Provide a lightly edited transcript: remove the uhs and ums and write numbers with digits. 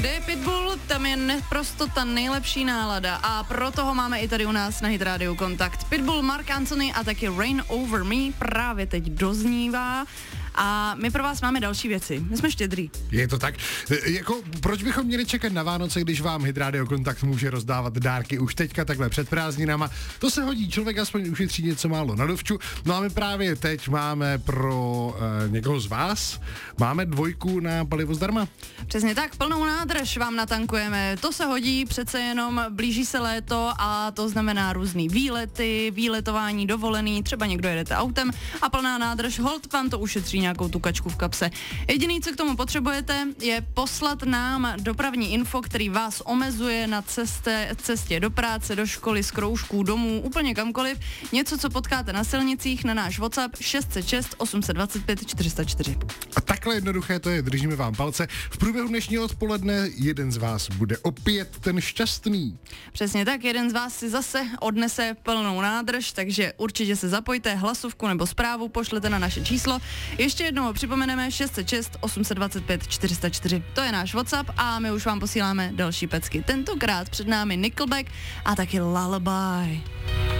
Kde je Pitbull, tam je naprosto ta nejlepší nálada a proto ho máme i tady u nás na Hit Radio Kontakt. Pitbull, Mark Anthony a taky Rain Over Me právě teď doznívá. A my pro vás máme další věci. My jsme štědrý. Je to tak? Jako, proč bychom měli čekat na Vánoce, když vám Hit Radio Kontakt může rozdávat dárky už teďka takhle před prázdninama? To se hodí, člověk aspoň ušetří něco málo na dovču. No a my právě teď máme pro někoho z vás, máme 2 na palivo zdarma. Přesně tak, plnou nádrž vám natankujeme. To se hodí, přece jenom blíží se léto a to znamená různý výlety, výletování, dovolený, třeba někdo jedete autem a plná nádrž, holt vám to ušetří nějakou tu kačku v kapse. Jediný, co k tomu potřebujete, je poslat nám dopravní info, který vás omezuje na cestě do práce, do školy, z kroužků, domů, úplně kamkoliv. Něco, co potkáte na silnicích, na náš WhatsApp 606 825 404. A takhle jednoduché to je, držíme vám palce. V průběhu dnešního odpoledne jeden z vás bude opět ten šťastný. Přesně tak, jeden z vás si zase odnese plnou nádrž, takže určitě se zapojte, hlasovku nebo zprávu pošlete na naše číslo. Ještě jednou ho připomeneme 606 825 404. To je náš WhatsApp a my už vám posíláme další pecky. Tentokrát před námi Nickelback a taky Lullaby.